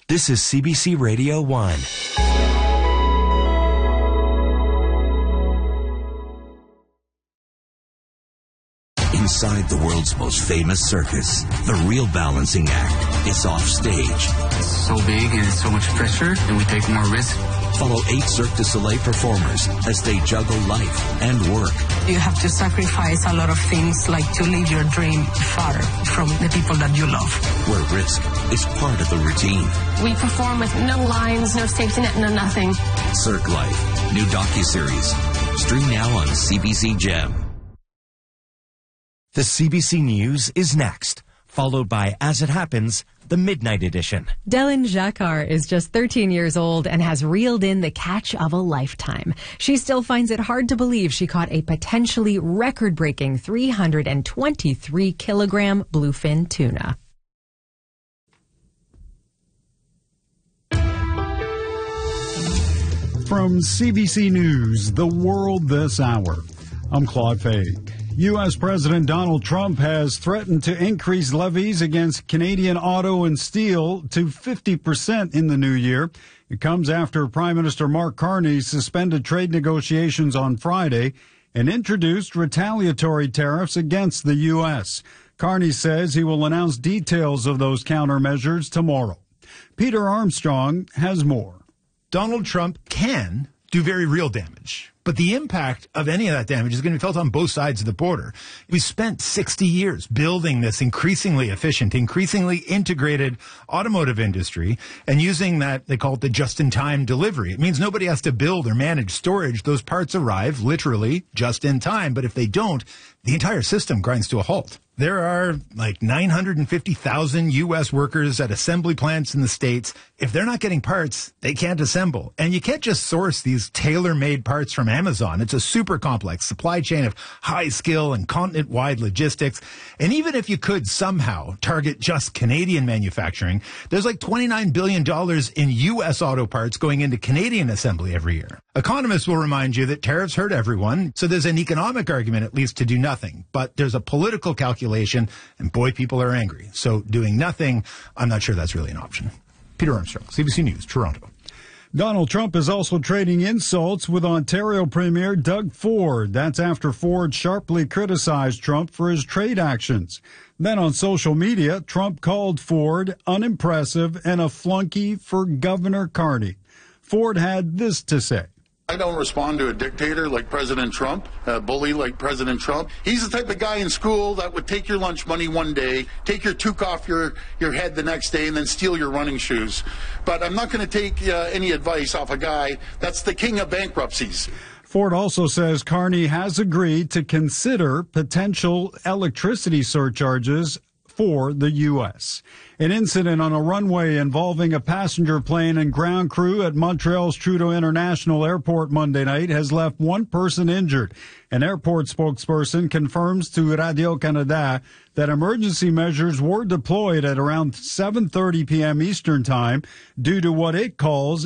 This is CBC Radio 1. Inside the world's most famous circus, the real balancing act is off stage. It's so big and so much pressure, and we take more risk. Follow 8 Cirque du Soleil performers as they juggle life and work. You have to sacrifice a lot of things, like to leave your dream far from the people that you love. Where risk is part of the routine. We perform with no lines, no safety net, no nothing. Cirque Life, new docuseries. Stream now on CBC Gem. The CBC News is next, followed by As It Happens, the Midnight Edition. Dylan Jacquard is just 13 years old and has reeled in the catch of a lifetime. She still finds it hard to believe she caught a potentially record-breaking 323-kilogram bluefin tuna. From CBC News, The World This Hour, I'm Claude Fag. U.S. President Donald Trump has threatened to increase levies against Canadian auto and steel to 50% in the new year. It comes after Prime Minister Mark Carney suspended trade negotiations on Friday and introduced retaliatory tariffs against the U.S. Carney says he will announce details of those countermeasures tomorrow. Peter Armstrong has more. Donald Trump can do very real damage. But the impact of any of that damage is going to be felt on both sides of the border. We spent 60 years building this increasingly efficient, increasingly integrated automotive industry and using that, they call it the just-in-time delivery. It means nobody has to build or manage storage. Those parts arrive literally just in time. But if they don't, the entire system grinds to a halt. There are like 950,000 U.S. workers at assembly plants in the States. If they're not getting parts, they can't assemble. And you can't just source these tailor-made parts from Amazon. It's a super complex supply chain of high skill and continent-wide logistics. And even if you could somehow target just Canadian manufacturing, there's like $29 billion in U.S. auto parts going into Canadian assembly every year. Economists will remind you that tariffs hurt everyone, so there's an economic argument at least to do nothing. But there's a political calculation, and boy, people are angry. So doing nothing, I'm not sure that's really an option. Peter Armstrong, CBC News, Toronto. Donald Trump is also trading insults with Ontario Premier Doug Ford. That's after Ford sharply criticized Trump for his trade actions. Then on social media, Trump called Ford unimpressive and a flunky for Governor Carney. Ford had this to say. I don't respond to a dictator like President Trump, a bully like President Trump. He's the type of guy in school that would take your lunch money one day, take your toque off your head the next day, and then steal your running shoes. But I'm not going to take any advice off a guy that's the king of bankruptcies. Ford also says Carney has agreed to consider potential electricity surcharges for the U.S. An incident on a runway involving a passenger plane and ground crew at Montreal's Trudeau International Airport Monday night has left one person injured. An airport spokesperson confirms to Radio-Canada that emergency measures were deployed at around 7:30 p.m. Eastern Time due to what it calls